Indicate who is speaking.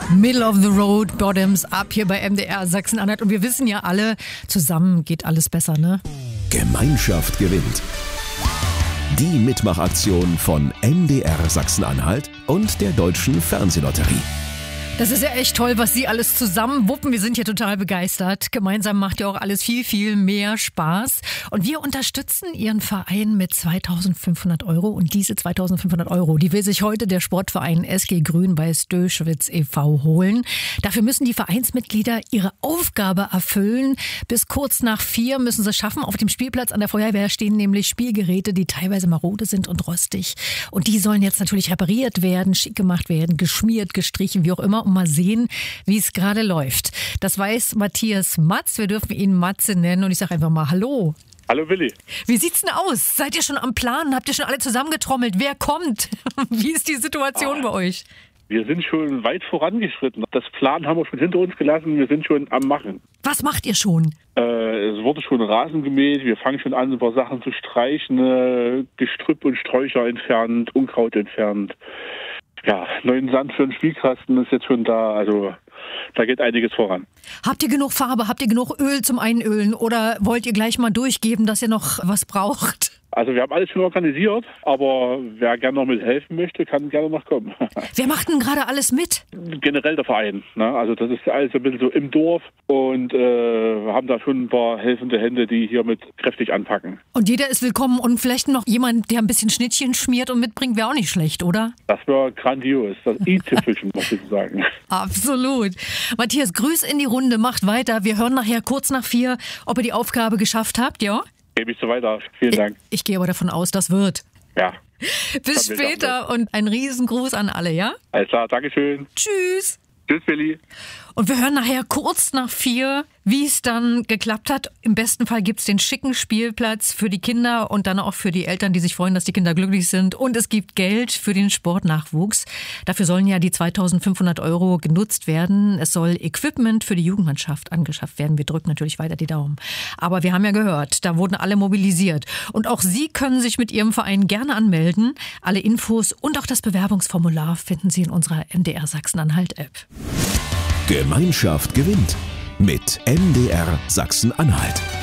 Speaker 1: Middle of the Road, Bottoms Up hier bei MDR Sachsen-Anhalt. Und wir wissen ja alle, zusammen geht alles besser, ne?
Speaker 2: Gemeinschaft gewinnt. Die Mitmachaktion von MDR Sachsen-Anhalt und der Deutschen Fernsehlotterie.
Speaker 1: Das ist ja echt toll, was Sie alles zusammen wuppen. Wir sind hier total begeistert. Gemeinsam macht ja auch alles viel, viel mehr Spaß. Und wir unterstützen Ihren Verein mit 2.500 €. Und diese 2.500 €, die will sich heute der Sportverein SG Grün-Weiß Döschwitz e.V. holen. Dafür müssen die Vereinsmitglieder ihre Aufgabe erfüllen. Bis kurz nach 4 müssen sie es schaffen. Auf dem Spielplatz an der Feuerwehr stehen nämlich Spielgeräte, die teilweise marode sind und rostig. Und die sollen jetzt natürlich repariert werden, schick gemacht werden, geschmiert, gestrichen, wie auch immer. Und mal sehen, wie es gerade läuft. Das weiß Matthias Matz. Wir dürfen ihn Matze nennen. Und ich sage einfach mal Hallo.
Speaker 3: Hallo Willi.
Speaker 1: Wie sieht's denn aus? Seid ihr schon am Planen? Habt ihr schon alle zusammengetrommelt? Wer kommt? Wie ist die Situation bei euch?
Speaker 3: Wir sind schon weit vorangeschritten. Das Plan haben wir schon hinter uns gelassen. Wir sind schon am Machen.
Speaker 1: Was macht ihr schon?
Speaker 3: Es wurde schon Rasen gemäht. Wir fangen schon an, ein paar Sachen zu streichen. Gestrüpp und Sträucher entfernt, Unkraut entfernt. Ja, neuen Sand für den Spielkasten ist jetzt schon da. Also da geht einiges voran.
Speaker 1: Habt ihr genug Farbe? Habt ihr genug Öl zum Einölen? Oder wollt ihr gleich mal durchgeben, dass ihr noch was braucht?
Speaker 3: Also wir haben alles schon organisiert, aber wer gerne noch mithelfen möchte, kann gerne noch kommen.
Speaker 1: Wer macht denn gerade alles mit?
Speaker 3: Generell der Verein. Ne? Also das ist alles ein bisschen so im Dorf und wir haben da schon ein paar helfende Hände, die hier mit kräftig anpacken.
Speaker 1: Und jeder ist willkommen und vielleicht noch jemand, der ein bisschen Schnittchen schmiert und mitbringt, wäre auch nicht schlecht, oder?
Speaker 3: Das wäre grandios. Das i-Tüpfelchen, muss ich sagen.
Speaker 1: Absolut. Matthias, Grüß in die Runde, macht weiter. Wir hören nachher kurz nach 4, ob ihr die Aufgabe geschafft habt, ja?
Speaker 3: Gebe ich so weiter. Vielen Dank.
Speaker 1: Ich gehe aber davon aus, das wird.
Speaker 3: Ja.
Speaker 1: Bis später und ein Riesengruß an alle, ja?
Speaker 3: Alles klar, Dankeschön.
Speaker 1: Tschüss.
Speaker 3: Tschüss, Willi.
Speaker 1: Und wir hören nachher kurz nach 4, wie es dann geklappt hat. Im besten Fall gibt es den schicken Spielplatz für die Kinder und dann auch für die Eltern, die sich freuen, dass die Kinder glücklich sind. Und es gibt Geld für den Sportnachwuchs. Dafür sollen ja die 2.500 € genutzt werden. Es soll Equipment für die Jugendmannschaft angeschafft werden. Wir drücken natürlich weiter die Daumen. Aber wir haben ja gehört, da wurden alle mobilisiert. Und auch Sie können sich mit Ihrem Verein gerne anmelden. Alle Infos und auch das Bewerbungsformular finden Sie in unserer MDR Sachsen-Anhalt-App.
Speaker 2: Gemeinschaft gewinnt mit MDR Sachsen-Anhalt.